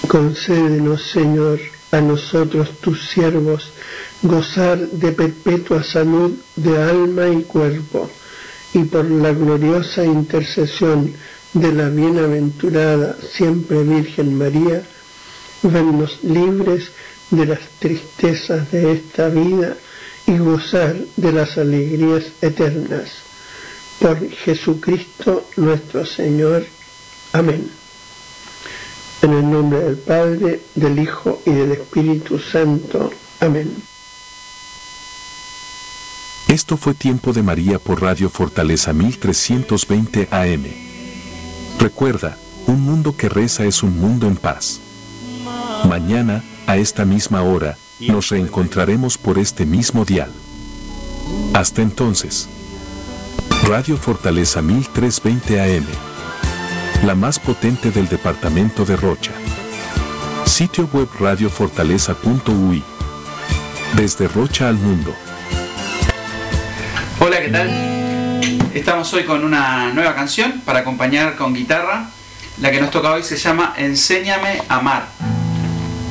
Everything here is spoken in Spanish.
Concédenos, Señor, a nosotros tus siervos, gozar de perpetua salud de alma y cuerpo, y por la gloriosa intercesión de la bienaventurada siempre Virgen María, vernos libres de las tristezas de esta vida y gozar de las alegrías eternas. Por Jesucristo nuestro Señor. Amén. En el nombre del Padre, del Hijo y del Espíritu Santo. Amén. Esto fue Tiempo de María por Radio Fortaleza 1320 AM. Recuerda, un mundo que reza es un mundo en paz. Mañana, a esta misma hora, nos reencontraremos por este mismo dial. Hasta entonces. Radio Fortaleza 1320 AM. La más potente del departamento de Rocha. Sitio web radiofortaleza.ui. Desde Rocha al mundo. Hola, ¿qué tal? Estamos hoy con una nueva canción para acompañar con guitarra. La que nos toca hoy se llama Enséñame a amar.